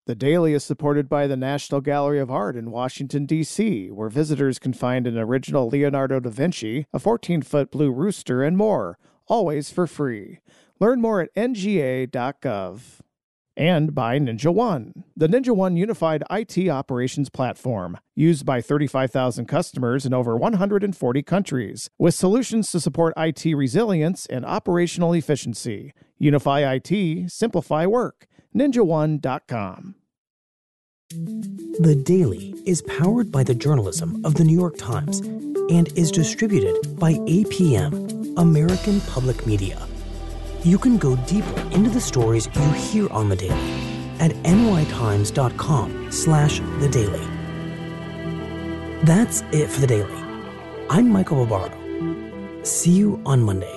The Daily is supported by the National Gallery of Art in Washington, D.C., where visitors can find an original Leonardo da Vinci, a 14-foot blue rooster, and more, always for free. Learn more at nga.gov. And by Ninja One, the Ninja One unified IT operations platform, used by 35,000 customers in over 140 countries, with solutions to support IT resilience and operational efficiency. Unify IT, simplify work. NinjaOne.com. The Daily is powered by the journalism of The New York Times and is distributed by APM, American Public Media. You can go deeper into the stories you hear on The Daily at nytimes.com/The Daily. That's it for The Daily. I'm Michael Barbaro. See you on Monday.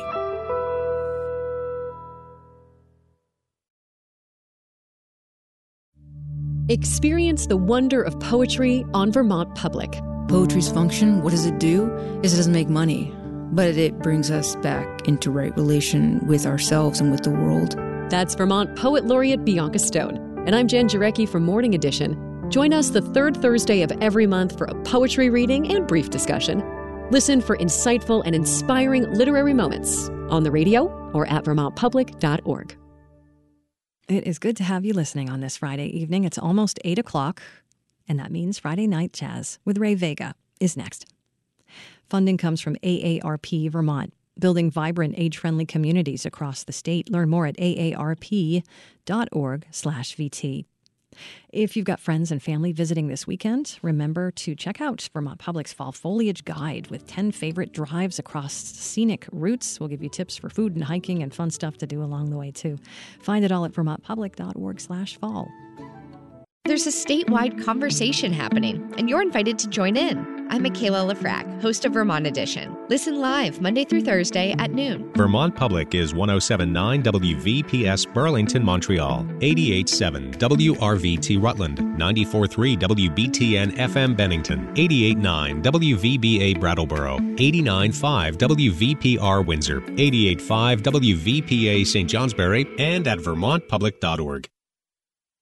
Experience the wonder of poetry on Vermont Public. Poetry's function, what does it do? Is it doesn't make money, but it brings us back into right relation with ourselves and with the world. That's Vermont Poet Laureate Bianca Stone. And I'm Jen Jarecki for Morning Edition. Join us the third Thursday of every month for a poetry reading and brief discussion. Listen for insightful and inspiring literary moments on the radio or at vermontpublic.org. It is good to have you listening on this Friday evening. It's almost 8 o'clock, and that means Friday Night Jazz with Ray Vega is next. Funding comes from AARP Vermont, building vibrant, age-friendly communities across the state. Learn more at aarp.org/VT. If you've got friends and family visiting this weekend, remember to check out Vermont Public's Fall Foliage Guide with 10 favorite drives across scenic routes. We'll give you tips for food and hiking and fun stuff to do along the way, too. Find it all at vermontpublic.org/fall. There's a statewide conversation happening, and you're invited to join in. I'm Michaela Lafrac, host of Vermont Edition. Listen live Monday through Thursday at noon. Vermont Public is 107.9 WVPS Burlington, Montreal, 88.7 WRVT Rutland, 94.3 WBTN FM Bennington, 88.9 WVBA Brattleboro, 89.5 WVPR Windsor, 88.5 WVPA St. Johnsbury, and at vermontpublic.org.